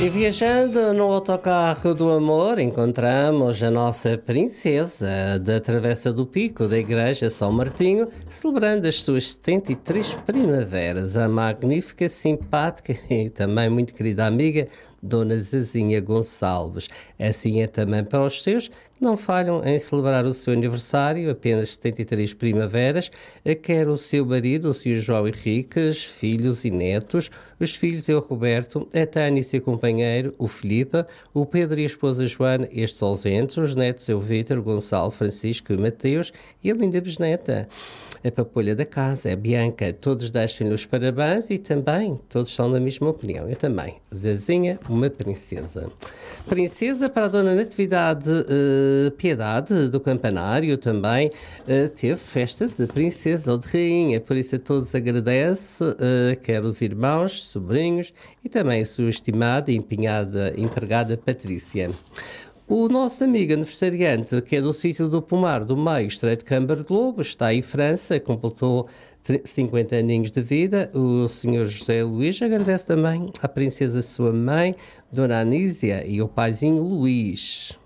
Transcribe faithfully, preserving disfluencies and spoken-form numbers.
E viajando no autocarro do amor, encontramos a nossa princesa da Travessa do Pico da Igreja São Martinho, celebrando as suas setenta e três primaveras. A magnífica, simpática e também muito querida amiga, Dona Zezinha Gonçalves. Assim é também para os seus, que não falham em celebrar o seu aniversário, apenas setenta e três primaveras, quer o seu marido, o senhor João Henriques, filhos e netos. Os filhos é o Roberto, a Tânia e seu companheiro, o Filipe, o Pedro e a esposa Joana, estes ausentes. Os netos é o Vítor, o Gonçalo, Francisco e o Mateus, e a linda bisneta, a papolha da casa, a Bianca. Todos deixam-lhe os parabéns e também todos são da mesma opinião. Eu também. Zezinha, uma princesa. Princesa para a Dona Natividade uh, Piedade do Campanário também uh, teve festa de princesa ou de rainha, por isso a todos agradece, uh, quer os irmãos, sobrinhos e também a sua estimada e empenhada empregada Patrícia. O nosso amigo aniversariante, que é do sítio do Pomar do Meio, Estreito de Câmara de Lobo, está em França, completou cinquenta aninhos de vida. O senhor José Luís agradece também à princesa sua mãe, Dona Anísia, e ao paizinho Luís.